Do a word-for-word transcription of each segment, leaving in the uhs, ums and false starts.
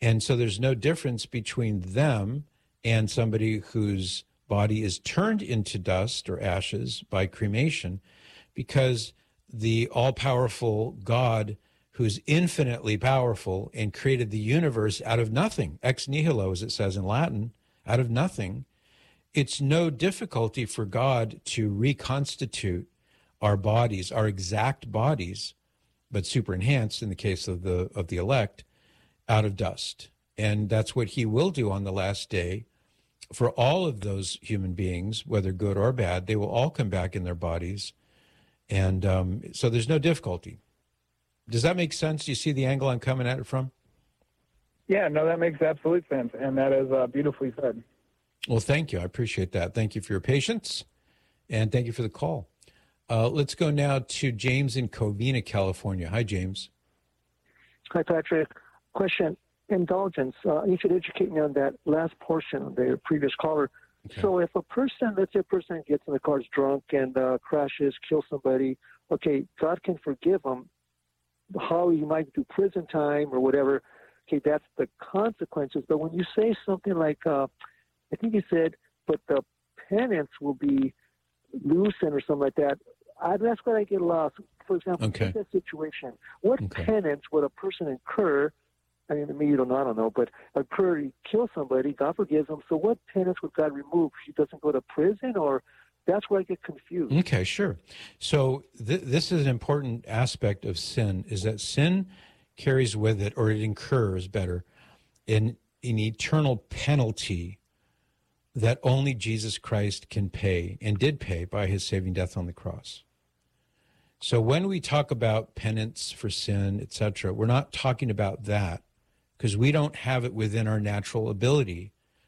And so there's no difference between them and somebody whose body is turned into dust or ashes by cremation, because the all-powerful God, who's infinitely powerful and created the universe out of nothing, ex nihilo, as it says in Latin, out of nothing, it's no difficulty for God to reconstitute our bodies, our exact bodies, but super enhanced in the case of the of the elect, out of dust. And that's what he will do on the last day for all of those human beings, whether good or bad. They will all come back in their bodies. And um, so there's no difficulty. Does that make sense? Do you see the angle I'm coming at it from? Yeah, no, that makes absolute sense. And that is uh, beautifully said. Well, thank you. I appreciate that. Thank you for your patience. And thank you for the call. Uh, let's go now to James in Covina, California. Hi, James. Hi, Patrick. Question, indulgence. Uh, you should educate me on that last portion of the previous caller. Okay. So if a person, let's say a person gets in the car, is drunk and uh, crashes, kills somebody, okay, God can forgive them. How you might do prison time or whatever, okay, that's the consequences. But when you say something like, uh, I think you said, but the penance will be loosened or something like that, I, that's where I get lost. For example, okay. in that situation, what okay. penance would a person incur? I mean, maybe you don't know, I don't know, but incur, he kills somebody, God forgives him. So what penance would God remove? He doesn't go to prison, or that's where I get confused. Okay, sure. So th- this is an important aspect of sin, is that sin carries with it, or it incurs, better, an, an eternal penalty that only Jesus Christ can pay, and did pay by his saving death on the cross. So when we talk about penance for sin, et cetera, we're not talking about that, because we don't have it within our natural ability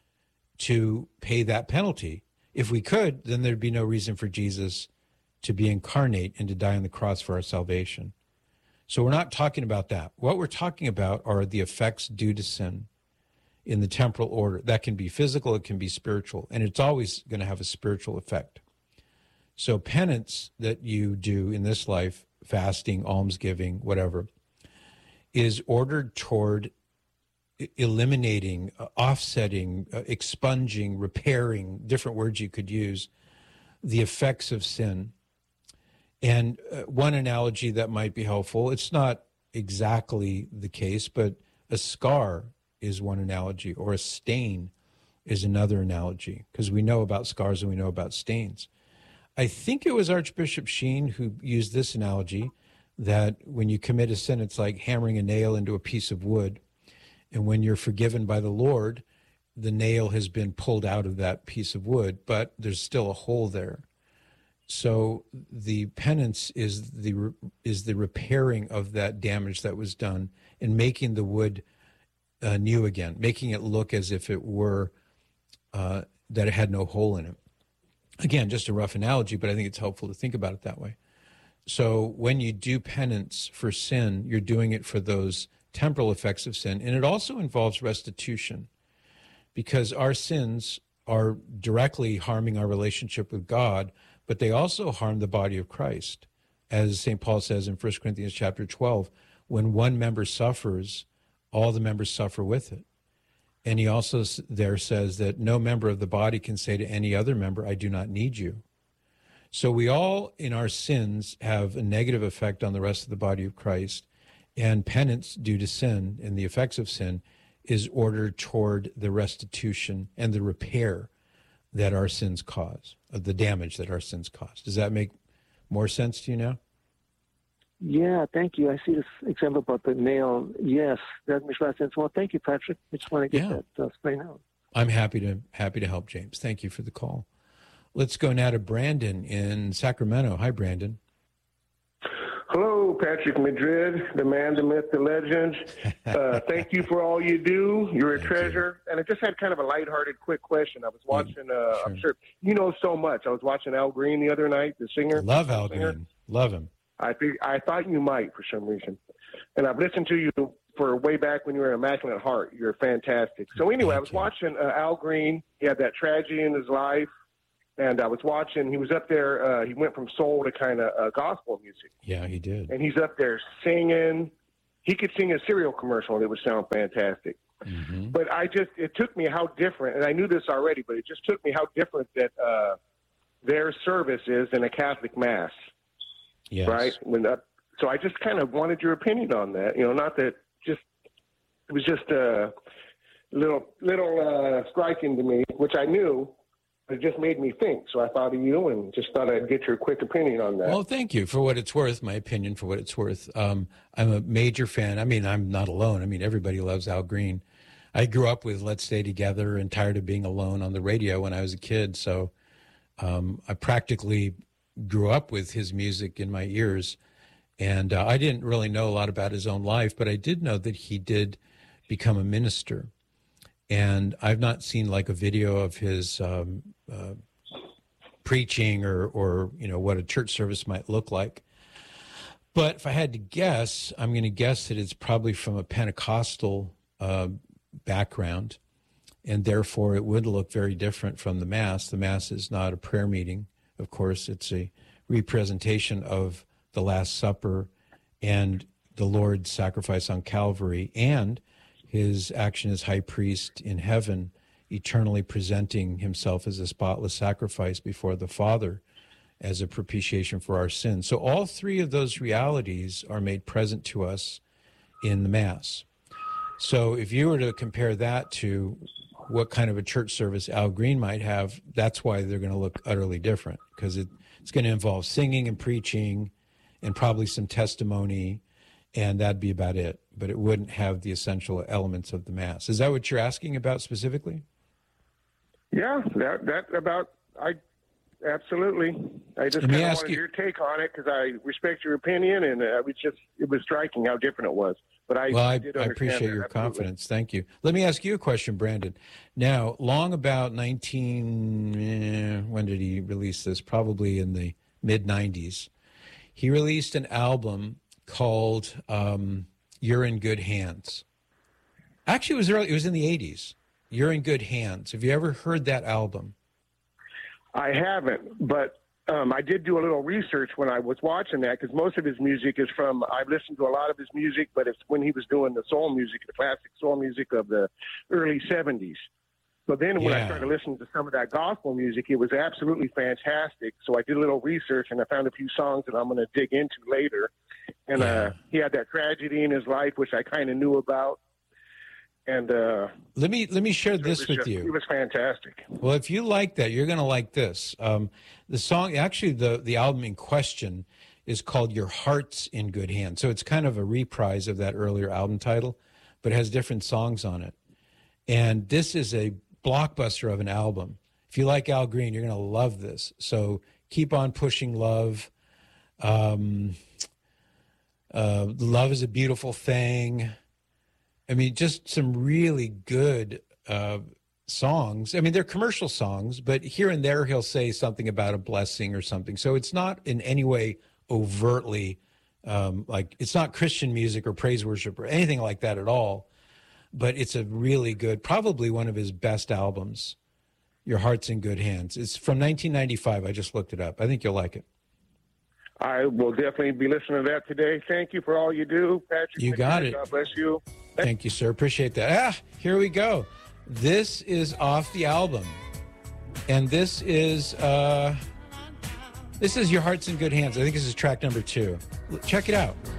to pay that penalty. If we could, then there'd be no reason for Jesus to be incarnate and to die on the cross for our salvation. So we're not talking about that. What we're talking about are the effects due to sin in the temporal order. That can be physical, it can be spiritual, and it's always going to have a spiritual effect. So penance that you do in this life, fasting, almsgiving, whatever, is ordered toward eliminating, uh, offsetting, uh, expunging, repairing, different words you could use, the effects of sin. And uh, one analogy that might be helpful, it's not exactly the case, but a scar is one analogy, or a stain is another analogy, because we know about scars and we know about stains. I think it was Archbishop Sheen who used this analogy, that when you commit a sin, it's like hammering a nail into a piece of wood. And when you're forgiven by the Lord, the nail has been pulled out of that piece of wood, but there's still a hole there. So the penance is the is the repairing of that damage that was done, and making the wood uh, new again, making it look as if it were, uh, that it had no hole in it. Again, just a rough analogy, but I think it's helpful to think about it that way. So when you do penance for sin, you're doing it for those temporal effects of sin. And it also involves restitution, because our sins are directly harming our relationship with God, but they also harm the body of Christ. As Saint Paul says in First Corinthians chapter twelve, when one member suffers, all the members suffer with it. And he also there says that no member of the body can say to any other member, I do not need you. So we all, in our sins, have a negative effect on the rest of the body of Christ. And penance due to sin and the effects of sin is ordered toward the restitution and the repair that our sins cause, of the damage that our sins cause. Does that make more sense to you now? Yeah, thank you. I see this example about the nail. Yes, that makes a lot of sense. Well, thank you, Patrick. I just want to get yeah. that uh, straightened out. I'm happy to happy to help, James. Thank you for the call. Let's go now to Brandon in Sacramento. Hi, Brandon. Hello, Patrick Madrid, the man, the myth, the legend. Uh, thank you for all you do. You're a thank treasure. You. And I just had kind of a lighthearted, quick question. I was watching, uh, sure. I'm sure you know so much. I was watching Al Green the other night, the singer. Love Al singer. Green. Love him. I think I thought you might for some reason. And I've listened to you for way back when you were an Immaculate Heart. You're fantastic. So anyway, thank I was you. watching uh, Al Green. He had that tragedy in his life. And I was watching, he was up there, uh, he went from soul to kind of uh, gospel music. Yeah, he did. And he's up there singing. He could sing a cereal commercial and it would sound fantastic. Mm-hmm. But I just, it took me how different, and I knew this already, but it just took me how different that uh, their service is in a Catholic Mass. Yes. Right? When that, so I just kind of wanted your opinion on that. You know, not that just, it was just a little, little uh, striking to me, which I knew. It just made me think. So I thought of you and just thought I'd get your quick opinion on that. Well, thank you for what it's worth, my opinion for what it's worth. Um, I'm a major fan. I mean, I'm not alone. I mean, everybody loves Al Green. I grew up with Let's Stay Together and Tired of Being Alone on the radio when I was a kid. So um, I practically grew up with his music in my ears. And uh, I didn't really know a lot about his own life, but I did know that he did become a minister. And I've not seen like a video of his um, uh, preaching or, or, you know, what a church service might look like. But if I had to guess, I'm going to guess that it's probably from a Pentecostal uh, background, and therefore it would look very different from the Mass. The Mass is not a prayer meeting. Of course, it's a representation of the Last Supper and the Lord's sacrifice on Calvary and his action as high priest in heaven, eternally presenting himself as a spotless sacrifice before the Father as a propitiation for our sins. So all three of those realities are made present to us in the Mass. So if you were to compare that to what kind of a church service Al Green might have, that's why they're going to look utterly different, because it, it's going to involve singing and preaching and probably some testimony, and that'd be about it. But it wouldn't have the essential elements of the Mass. Is that what you're asking about specifically? Yeah, that that about, I absolutely. I just kind of wanted you, your take on it because I respect your opinion, and uh, it was just, it was striking how different it was. But I, well, I, did I appreciate that, your absolutely. confidence. Thank you. Let me ask you a question, Brandon. Now, long about nineteen, eh, when did he release this? Probably in the mid nineties. He released an album called um, You're in Good Hands. Actually, it was early. It was in the eighties. You're in Good Hands. Have you ever heard that album? I haven't, but um, I did do a little research when I was watching that, because most of his music is from, I've listened to a lot of his music, but it's when he was doing the soul music, the classic soul music of the early seventies. So then when yeah. I started listening to some of that gospel music, it was absolutely fantastic. So I did a little research, and I found a few songs that I'm going to dig into later. And yeah. uh, he had that tragedy in his life, which I kind of knew about. And uh, let me let me share this with just, you. It was fantastic. Well, if you like that, you're going to like this. Um, the song, actually, the the album in question is called "Your Heart's in Good Hands." So it's kind of a reprise of that earlier album title, but it has different songs on it. And this is a blockbuster of an album. If you like Al Green, you're going to love this. So keep on pushing, love. Um, uh, love is a beautiful thing. I mean, just some really good uh, songs. I mean, they're commercial songs, but here and there he'll say something about a blessing or something. So it's not in any way overtly um, like, it's not Christian music or praise worship or anything like that at all. But it's a really good, probably one of his best albums, Your Heart's in Good Hands. It's from nineteen ninety-five. I just looked it up. I think you'll like it. I will definitely be listening to that today. Thank you for all you do, Patrick. You got it. God bless you. Thank you, sir. Appreciate that. Ah, here we go. This is off the album. And this is, uh, this is Your Heart's in Good Hands. I think this is track number two. Check it out.